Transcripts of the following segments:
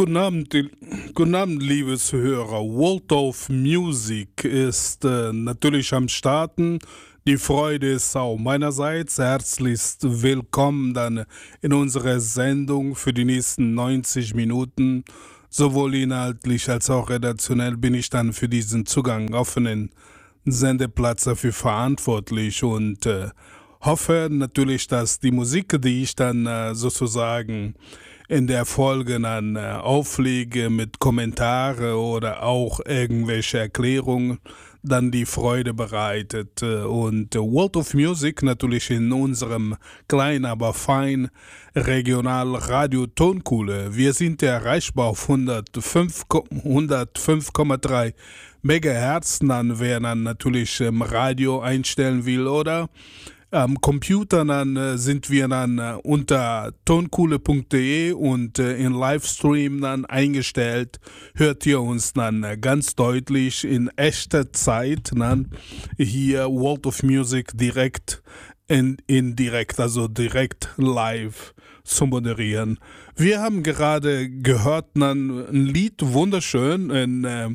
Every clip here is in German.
Guten Abend, liebes Hörer. World of Music ist natürlich am Starten. Die Freude ist auch meinerseits. Herzlichst willkommen dann in unserer Sendung für die nächsten 90 Minuten. Sowohl inhaltlich als auch redaktionell bin ich dann für diesen Zugang offenen Sendeplatz dafür verantwortlich und hoffe natürlich, dass die Musik, die ich dann sozusagen in der Folge dann auflege mit Kommentare oder auch irgendwelche Erklärungen, dann die Freude bereitet. Und World of Music natürlich in unserem kleinen, aber fein regional Radio Tonkuhle. Wir sind erreichbar auf 105,3 Megahertz, dann wer dann natürlich Radio einstellen will oder am Computer dann sind wir dann unter tonkuhle.de und in Livestream dann eingestellt. Hört ihr uns dann ganz deutlich in echter Zeit dann hier World of Music direkt indirekt, also direkt live zu moderieren. Wir haben gerade gehört dann ein Lied, wunderschön,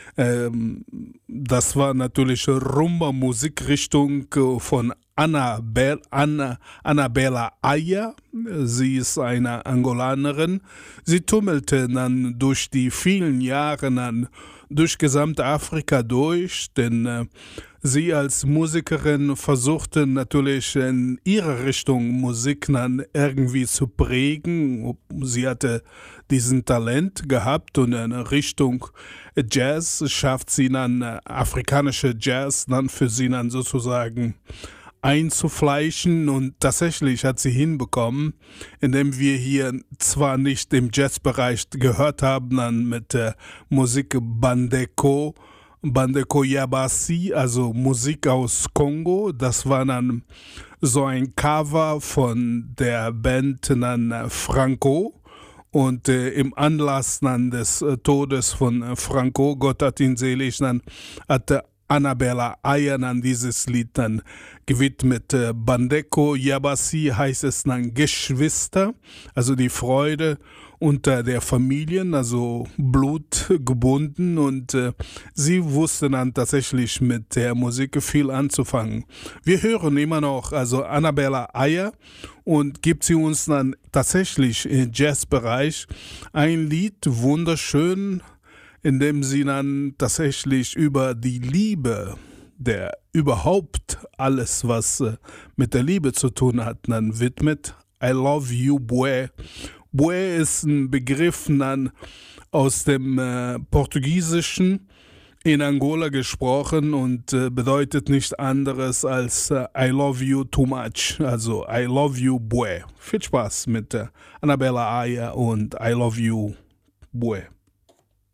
das war natürlich Rumba-Musikrichtung von Annabella Aya. Sie ist eine Angolanerin. Sie tummelte dann durch die vielen Jahre dann durch gesamte Afrika durch, denn sie als Musikerin versuchte natürlich in ihrer Richtung Musik dann irgendwie zu prägen. Sie hatte diesen Talent gehabt und in Richtung Jazz schafft sie dann afrikanische Jazz dann für sie dann sozusagen einzufleischen und tatsächlich hat sie hinbekommen, indem wir hier zwar nicht im Jazzbereich gehört haben, dann mit der Musik Bandeko Yabasi, also Musik aus Kongo, das war dann so ein Cover von der Band dann Franco und im Anlass dann des Todes von Franco, Gott hat ihn selig, dann hatte Annabella Aya dann dieses Lied dann gewidmet. Bandeko Yabasi heißt es dann Geschwister, also die Freude unter der Familien, also Blut gebunden und sie wussten dann tatsächlich mit der Musik viel anzufangen. Wir hören immer noch, also Annabella Aya und gibt sie uns dann tatsächlich im Jazzbereich ein Lied, wunderschön, in dem sie dann tatsächlich über die Liebe, der überhaupt alles, was mit der Liebe zu tun hat, dann widmet. I love you, Bue. Bue ist ein Begriff dann aus dem Portugiesischen, in Angola gesprochen und bedeutet nicht anderes als I love you too much, also I love you, Bue. Viel Spaß mit Annabella Aya und I love you, Bue.